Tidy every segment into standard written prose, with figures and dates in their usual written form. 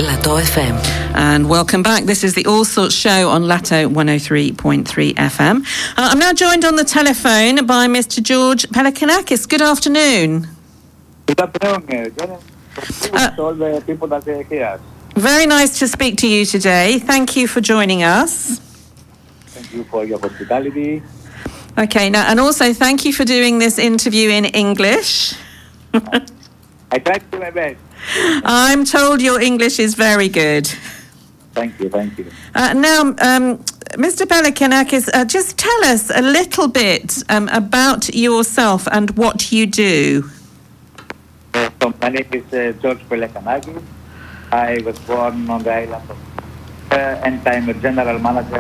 Lato FM. And welcome back. This is the All Sorts Show on Lato 103.3 FM. I'm now joined on the telephone by Mr. George Pelekanakis. Good afternoon. Good afternoon, all the people that are here. Very nice to speak to you today. Thank you for joining us. Thank you for your hospitality. Okay, now, and also thank you for doing this interview in English. I tried to do my best. I'm told your English is very good. Thank you. Now, Mr. Pelekanakis, just tell us a little bit about yourself and what you do. So my name is George Pelekanakis. I was born on the island of and I'm a general manager.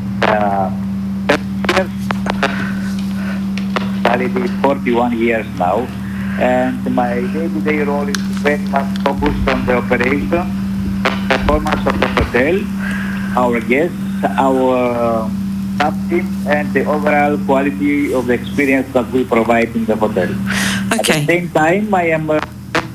Valid 41 years now. And my day-to-day role is very much focused on the operation, performance of the hotel, our guests, our staff team, and the overall quality of the experience that we provide in the hotel. Okay. At the same time, I am a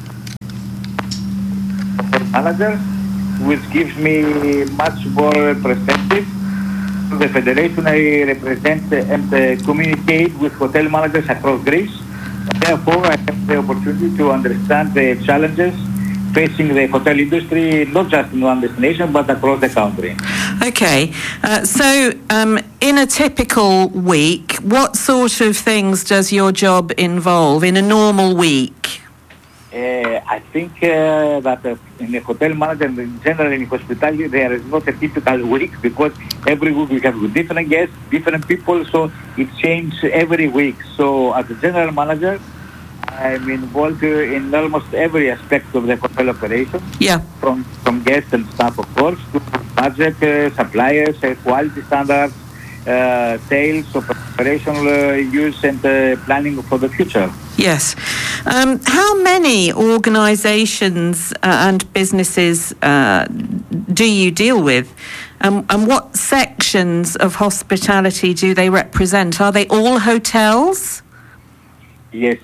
manager, which gives me much more perspective. To the federation, I represent and communicate with hotel managers across Greece. Therefore, I have the opportunity to understand the challenges facing the hotel industry, not just in one destination, but across the country. Okay. So, in a typical week, what sort of things does your job involve in a normal week? I think that in a hotel manager, in general in hospitality, there is not a typical week because every week we have different guests, different people, so it changes every week. So as a general manager, I'm involved in almost every aspect of the hotel operation. Yeah. From guests and staff, of course, to budget, suppliers, quality standards, sales, operational use and planning for the future. Yes. How many organisations and businesses do you deal with? And what sections of hospitality do they represent? Are they all hotels? Yes.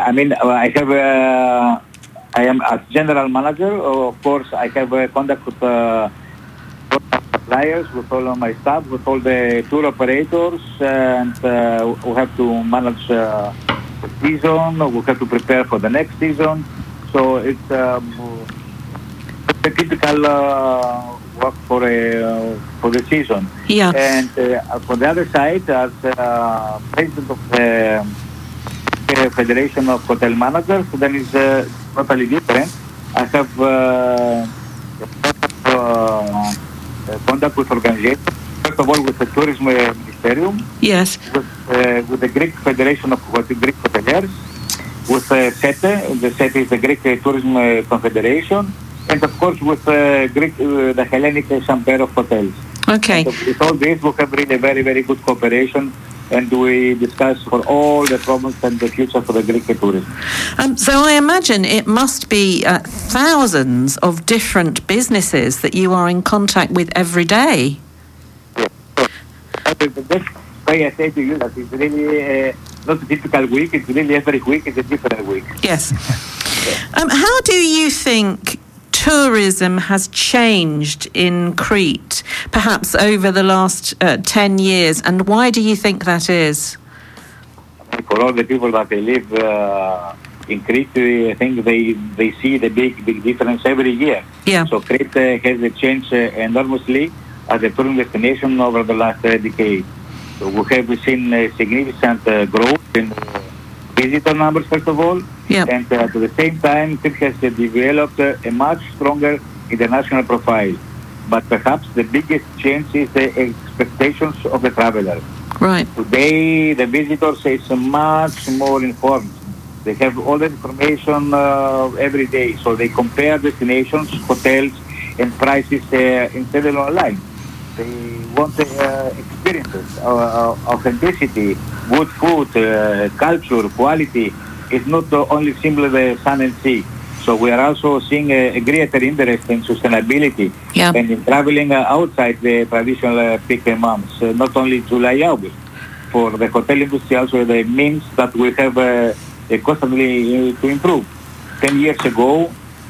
I am as general manager. Of course, I have contact with suppliers, with all of my staff, with all the tour operators, and we have to manage the season. We have to prepare for the next season. So it's a typical work for the season. Yeah. And for the other side, as president of the Federation of Hotel Managers, then it's totally different. I have contact with organizations. First of all, with the Tourism Ministerium. Yes. With the Greek Federation of Greek Hoteliers, with SETE. The SETE is the Greek Tourism Confederation, and of course with the Hellenic Chamber of Hotels. Okay. So with all this, we have really very, very good cooperation, and we discuss for all the problems and the future for the Greek tourism. So I imagine it must be thousands of different businesses that you are in contact with every day. Yes. The best way I say to you that it's really not a typical week, it's really every week is a different week. Yes. How do you think tourism has changed in Crete, perhaps over the last 10 years, and why do you think that is? For all the people that they live in Crete, I think they see the big difference every year. Yeah. So Crete has changed enormously as a tourism destination over the last decade. So we have seen significant growth in visitor numbers, first of all, yeah. And at the same time, Crete has developed a much stronger international profile. But perhaps the biggest change is the expectations of the traveler. Right. Today, the visitors is much more informed. They have all the information every day, so they compare destinations, hotels, and prices instead of online. They want experiences, authenticity, good food, culture, quality. It's not only simply the sun and sea. So we are also seeing a greater interest in sustainability and in traveling outside the traditional peak months, not only July, August. For the hotel industry, also the means that we have constantly to improve. 10 years ago,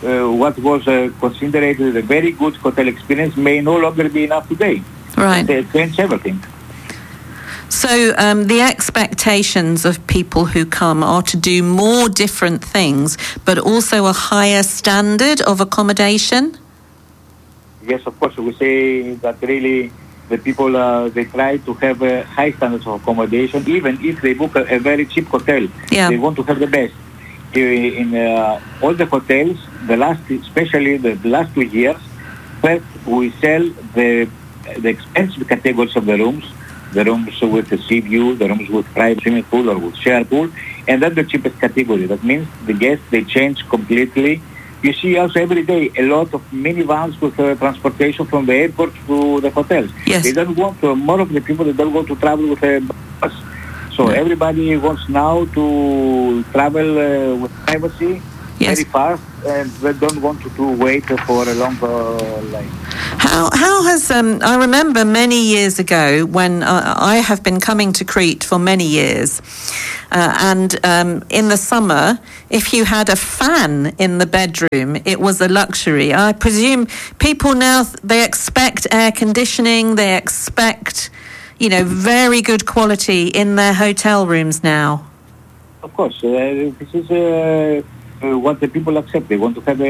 what was considered a very good hotel experience may no longer be enough today. Right. They change everything. So the expectations of people who come are to do more different things, but also a higher standard of accommodation? Yes, of course. We say that really the people, they try to have high standards of accommodation, even if they book a very cheap hotel. Yeah. They want to have the best. In all the hotels, especially the last 2 years, first we sell the expensive categories of the rooms with the sea view, the rooms with private swimming pool or with share pool, and then the cheapest category. That means the guests, they change completely. You see also every day a lot of minivans with transportation from the airport to the hotels. Yes. They don't want to, more of the people, they don't want to travel with a bus. So everybody wants now to travel with privacy, yes, very fast, and they don't want to wait for a long line. How has I remember many years ago when I have been coming to Crete for many years, and in the summer, if you had a fan in the bedroom, it was a luxury. I presume people now, they expect air conditioning, they expect, very good quality in their hotel rooms now. Of course, this is what the people accept. They want to have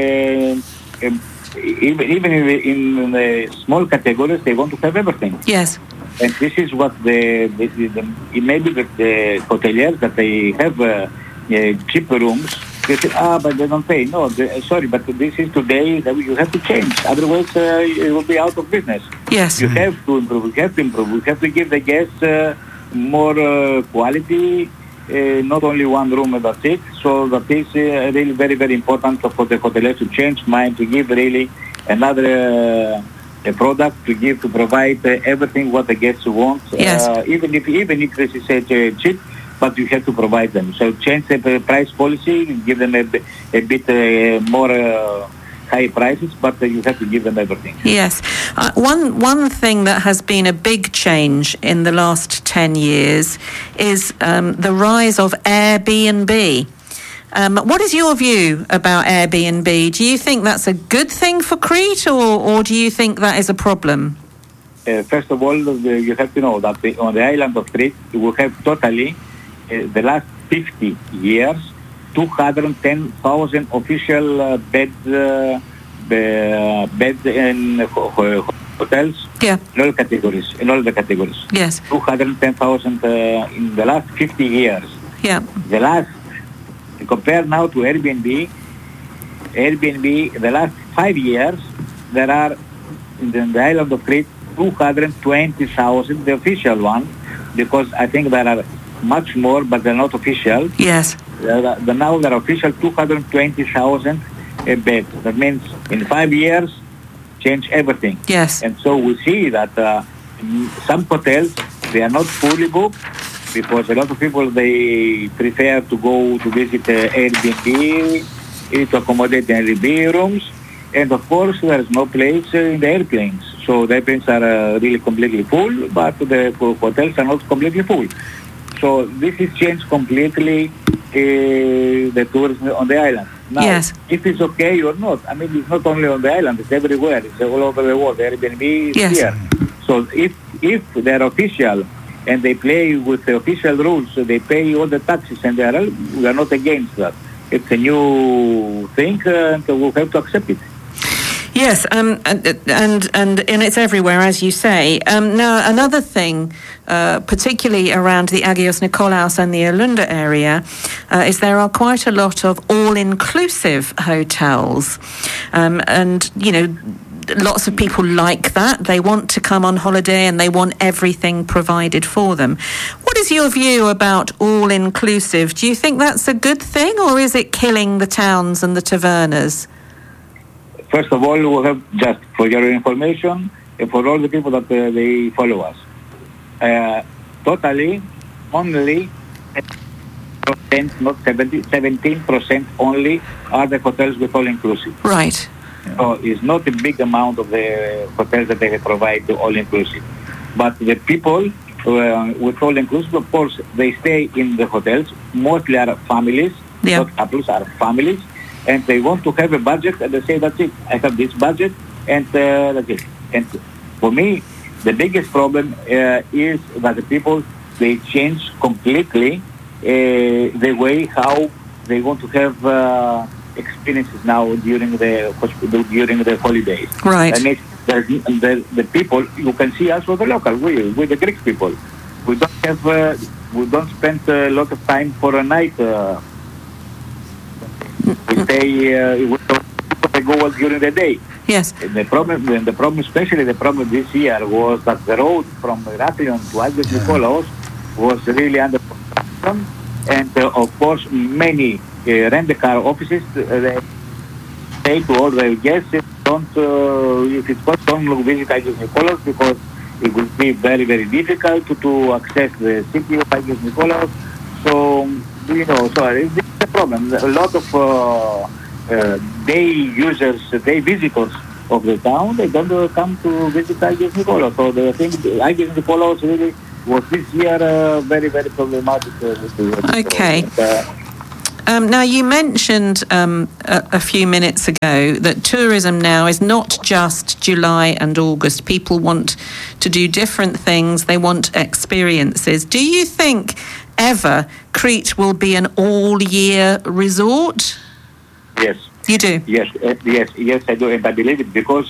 even in the small categories, they want to have everything. Yes. And this is what maybe the hoteliers that they have cheap rooms, they say, but they don't pay. No, sorry, but this is today that you have to change. Otherwise, it will be out of business. Yes. You have to improve. We have to improve. We have to give the guests more quality. Not only one room, and that's it. So that is really very, very important for the hoteliers to change mind, to give really another a product, to provide everything what the guests want. Yes. Even if this is cheap, but you have to provide them. So change the price policy, give them a bit more high prices, but you have to give them everything. Yes. One thing that has been a big change in the last 10 years is the rise of Airbnb. What is your view about Airbnb? Do you think that's a good thing for Crete, or do you think that is a problem? First of all, you have to know that on the island of Crete, we have totally, the last 50 years, 210,000 official beds in hotels. Yeah. In all the categories. Yes. 210,000 in the last 50 years. Yeah. Compared now to Airbnb, the last 5 years, there are in the island of Crete 220,000, the official one, because I think there are much more, but they're not official. Yes. Now there are official 220,000 beds. That means in 5 years, change everything. Yes. And so we see that some hotels, they are not fully booked because a lot of people, they prefer to go to visit Airbnb, to accommodate the Airbnb rooms. And of course, there is no place in the airplanes. So the airplanes are really completely full, but the hotels are not completely full. So this is changed completely the tourism on the island. Now, yes. If it's okay or not, I mean, it's not only on the island, it's everywhere. It's all over the world. Airbnb is yes. here. So if they're official and they play with the official rules, so they pay all the taxes, and we are not against that. It's a new thing, and we'll have to accept it. Yes, and it's everywhere, as you say. Now, another thing, particularly around the Agios Nikolaos and the Alunda area, is there are quite a lot of all-inclusive hotels. And, lots of people like that. They want to come on holiday and they want everything provided for them. What is your view about all-inclusive? Do you think that's a good thing, or is it killing the towns and the tavernas? First of all, we have, just for your information, for all the people that they follow us, totally only 17% only are the hotels with all-inclusive. Right. So it's not a big amount of the hotels that they provide the all-inclusive. But the people with all-inclusive, of course, they stay in the hotels. Mostly are families, yeah. not couples, are families. and they want to have a budget, and they say, that's it, I have this budget, and that's it. And for me, the biggest problem is that the people, they change completely the way how they want to have experiences now during the holidays. Right. And the people, you can see us with the local, we the Greek people. We don't spend a lot of time for a night. We stay, we go during the day. Yes. The problem, especially the problem this year, was that the road from Heraklion to Agios Nikolaos was really under construction, and of course many rent-a-car offices they say to all their guests, don't if it's possible, don't visit Agios Nikolaos because it will be very, very difficult to access the city of Agios Nikolaos. So so this is the problem. A lot of day users, day visitors of the town, they don't come to visit Agios Nikolaos. So the thing, Agios Nikolaos really was this year very, very problematic. Okay. Now, you mentioned a few minutes ago that tourism now is not just July and August. People want to do different things. They want experiences. Do you think ever Crete will be an all-year resort? Yes. You do? Yes, I do. And I believe it because,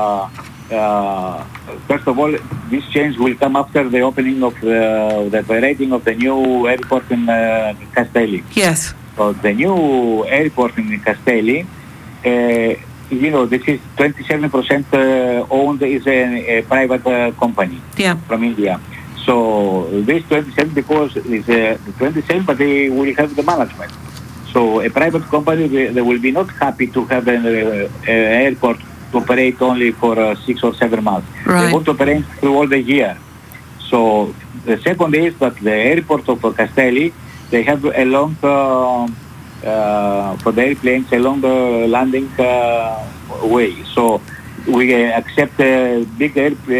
first of all, this change will come after the opening of the operating of the new airport in Castelli. Yes. So the new airport in Castelli, this is 27% owned is a private company from India. So this 27 because it's 27, but they will have the management. So a private company, they will be not happy to have an airport to operate only for 6 or 7 months. Right. They want to operate through all the year. So the second is that the airport of Castelli, they have a long, for the airplanes, a long landing way. So we accept big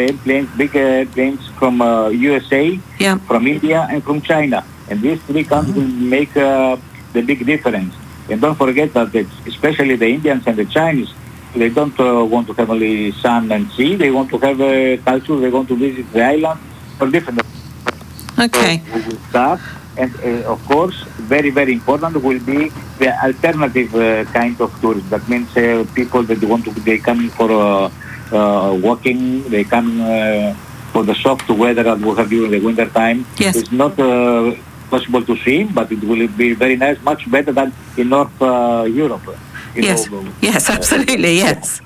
airplanes from USA, from India, and from China. And these three countries will make the big difference. And don't forget that especially the Indians and the Chinese, they don't want to have only sun and sea. They want to have a culture. They want to visit the island for different. Okay. So we will start. And of course, very, very important will be the alternative kind of tourism. That means people that they come for walking, they come for the soft weather that we have during the winter time. Yes. It's not possible to swim, but it will be very nice, much better than in North Europe. Yes, absolutely, yes.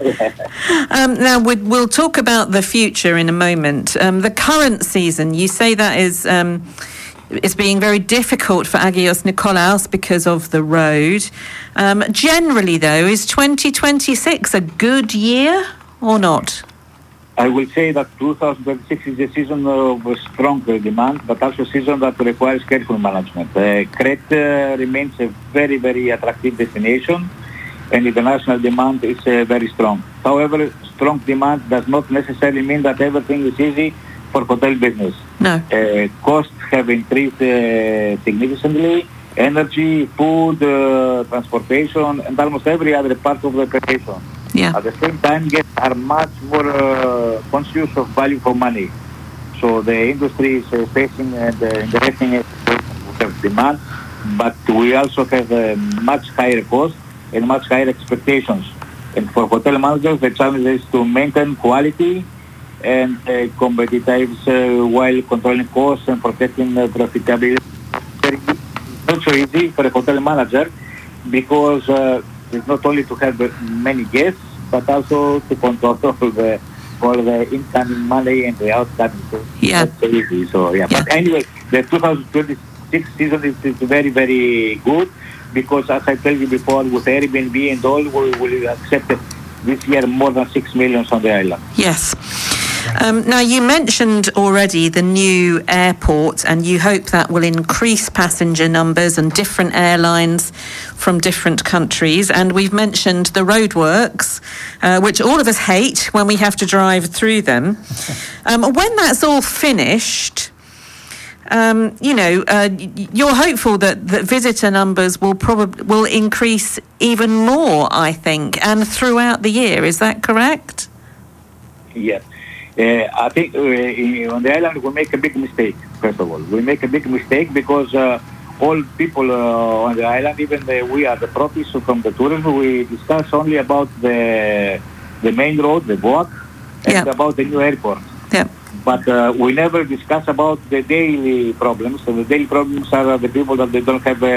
Now, we'll talk about the future in a moment. The current season, you say that is... it's being very difficult for Agios Nikolaos because of the road. Generally, though, is 2026 a good year or not? I will say that 2026 is a season of strong demand, but also a season that requires careful management. Crete remains a very, very attractive destination, and international demand is very strong. However, strong demand does not necessarily mean that everything is easy for hotel business. No. Costs have increased significantly. Energy, food, transportation, and almost every other part of the operation. Yeah. At the same time, guests are much more conscious of value for money. So the industry is facing and investing in demand, but we also have much higher costs and much higher expectations. And for hotel managers, the challenge is to maintain quality and competitiveness while controlling costs and protecting profitability. It's not so easy for a hotel manager because it's not only to have many guests, but also to control all the incoming money and the outgoing. Yeah. That's so easy. So but anyway, the 2026 season is very, very good because, as I told you before, with Airbnb and all, we will accept this year more than 6 million on the island. Yes. Now, you mentioned already the new airport, and you hope that will increase passenger numbers and different airlines from different countries. And we've mentioned the roadworks, which all of us hate when we have to drive through them. When that's all finished, you're hopeful that visitor numbers will increase even more, I think, and throughout the year. Is that correct? Yes. I think on the island we make a big mistake, first of all. We make a big mistake because all people on the island, even we are the properties from the tourism, we discuss only about the main road, the BOAC, and about the new airport. Yeah. But we never discuss about the daily problems. So the daily problems are the people that they don't have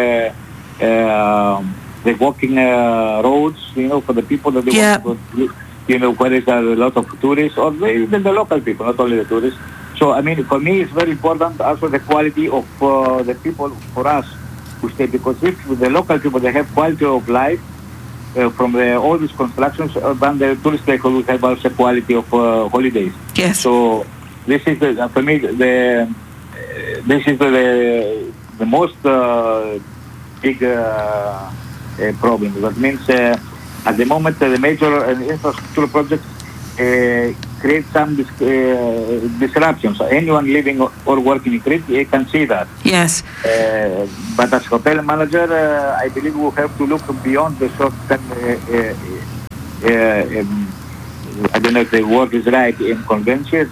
the walking roads, for the people that they want to, where there's a lot of tourists, or even the local people, not only the tourists. So, I mean, for me, it's very important also the quality of the people for us who stay, because if the local people, they have quality of life from all these constructions, then the tourist people will have also quality of holidays. Yes. So, this is, for me, this is the most big problem. That means at the moment the major infrastructure projects create some disruptions. So anyone living or working in Crete can see that. Yes. But as hotel manager, I believe we have to look beyond the short-term. I don't know if the word is right, inconveniences.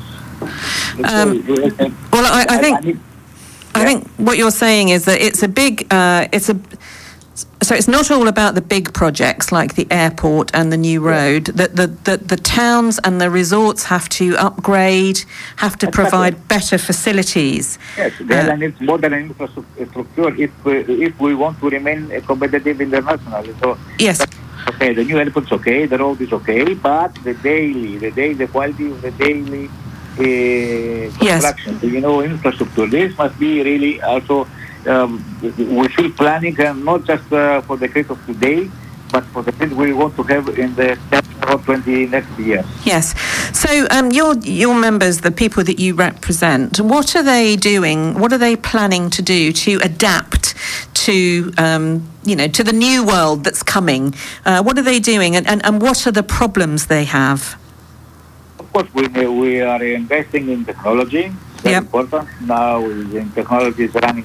Well, I think what you're saying is that it's a big, so it's not all about the big projects like the airport and the new road. The towns and the resorts have to upgrade, have to provide better facilities. Yes, the island needs modern infrastructure if we want to remain competitive internationally. So yes. Okay, the new airport is okay, the road is okay, but the quality of the daily construction, infrastructure. This must be really also, we should planning not just for the Crete of today, but for the Crete we want to have in the 10 or 20 next years. Yes. So your members, the people that you represent, what are they doing? What are they planning to do to adapt to, to the new world that's coming? What are they doing, and what are the problems they have? Of course, we are investing in technology. It's very important. Now, technology is running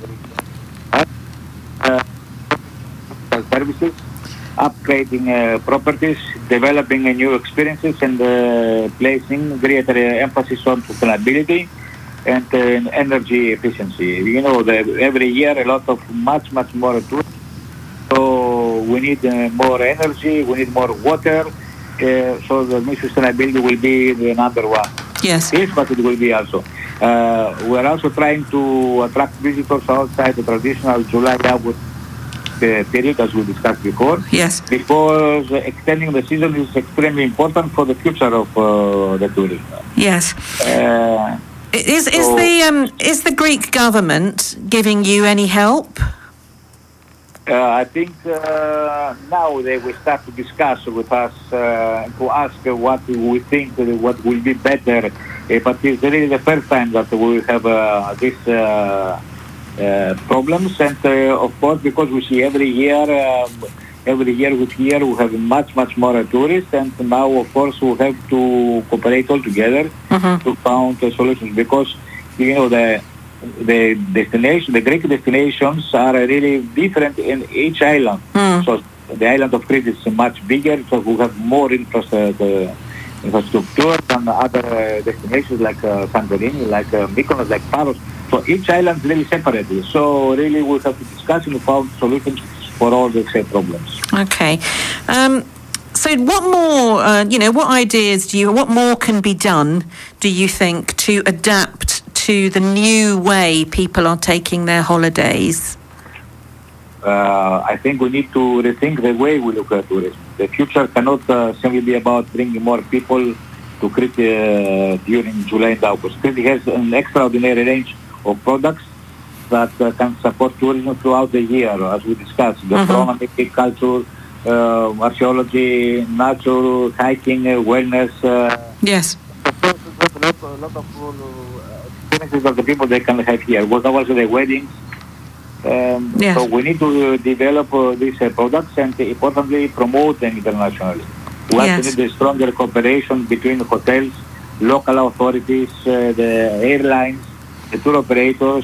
services, upgrading properties, developing new experiences, and placing greater emphasis on sustainability and energy efficiency. Every year a lot of much more tourists. So we need more energy, we need more water. So the sustainability will be the number one. Yes. Yes, but it will be also. We are also trying to attract visitors outside the traditional July-August period, as we discussed before. Yes. Because extending the season is extremely important for the future of the tourism. Yes. Is the Greek government giving you any help? I think now they will start to discuss with us, to ask what we think, what will be better. But it's really the first time that we will have these problems. And of course, because we see every year we have much more tourists. And now, of course, we have to cooperate all together to find solutions. Because, the destination, the Greek destinations are really different in each island. So the island of Crete is much bigger, so we have more infrastructure than other destinations like Santorini, like Mykonos, like Paros. So each island is really separately. So really we have to discuss and find solutions for all the problems. Okay. So what more, what ideas what more can be done, do you think, to adapt to the new way people are taking their holidays? I think we need to rethink the way we look at tourism. The future cannot simply be about bringing more people to Crete during July and August. Crete has an extraordinary range of products that can support tourism throughout the year, as we discussed. Gastronomy, culture, archaeology, nature, hiking, wellness. Yes. A lot of experiences that the people they can have here. What also the weddings. So we need to develop these products and importantly promote them internationally. We have to need a stronger cooperation between hotels, local authorities, the airlines, the tour operators,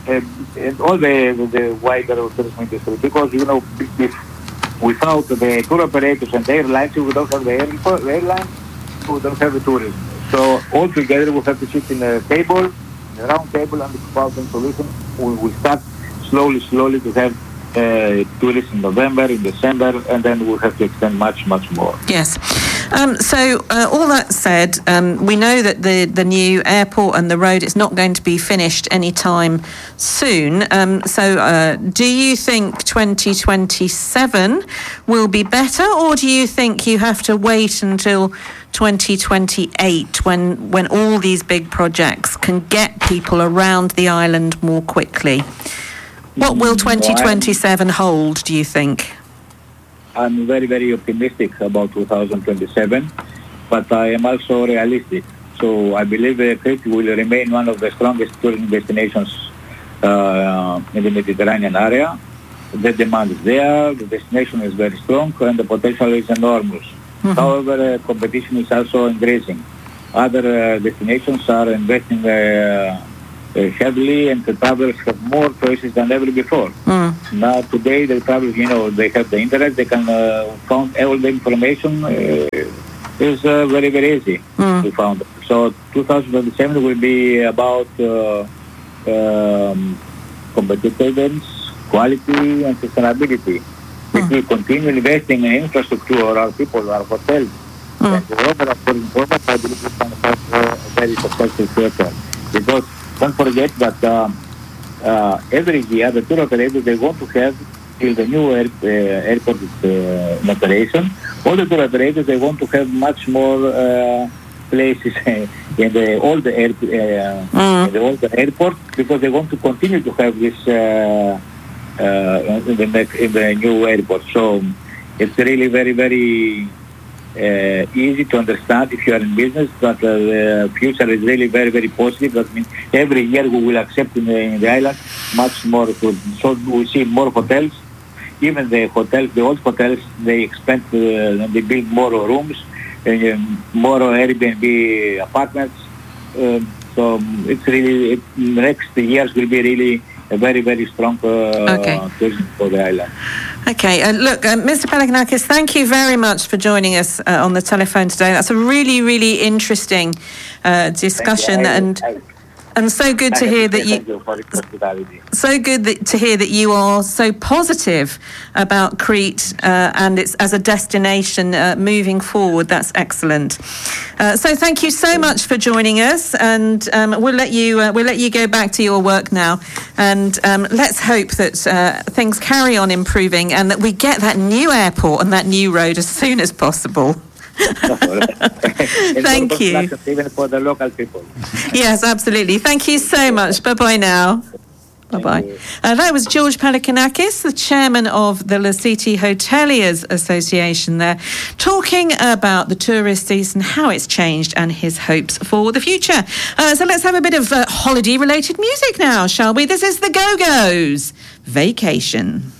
and all the wider tourism industry, because without the tour operators and the airlines, we don't have the airlines, we don't have the tourism. So all together we have to sit in a round table, and come out with solution. We will start slowly to have tourists in November, in December, and then we'll have to extend much more. Yes. So all that said, we know that the new airport and the road is not going to be finished anytime soon. So do you think 2027 will be better, or do you think you have to wait until 2028 when all these big projects can get people around the island more quickly? What will 2027 hold, do you think? I'm very, very optimistic about 2027, but I am also realistic. So I believe Crete will remain one of the strongest tourism destinations in the Mediterranean area. The demand is there, the destination is very strong, and the potential is enormous. Mm-hmm. However, competition is also increasing. Other destinations are investing heavily, and the travelers have more choices than ever before. Now today the travelers, they have the internet, they can find all the information. Is very, very easy to find. So 2027 will be about competitiveness, quality, and sustainability. If we continue investing in infrastructure, our people, our hotels, and whatever I believe we can have a very successful future. Because don't forget that every year the tour operators, they want to have, till the new airport is in operation, all the tour operators, they want to have much more places in the old airport, because they want to continue to have this in the new airport. So it's really very, very easy to understand if you are in business, but the future is really very, very positive. That means every year we will accept in the island much more food. So we see more hotels. Even the hotels, the old hotels, they expand, they build more rooms, more Airbnb apartments. So it's really, next years will be really a very, very strong tourism for the island. Okay, look, Mr. Pelekinakis, thank you very much for joining us on the telephone today. That's a really, really interesting discussion, and so good to hear that you are so positive about Crete and it's as a destination moving forward. That's excellent. So thank you so much for joining us, and we'll let you go back to your work now, and let's hope that things carry on improving and that we get that new airport and that new road as soon as possible. Thank you. Even for the local people. Yes, absolutely. Thank you so much. Bye-bye now. Bye-bye. That was George Pelekinakis, the chairman of the Lasiti Hoteliers Association there, talking about the tourist season, how it's changed, and his hopes for the future. So let's have a bit of holiday-related music now, shall we? This is the Go-Go's Vacation.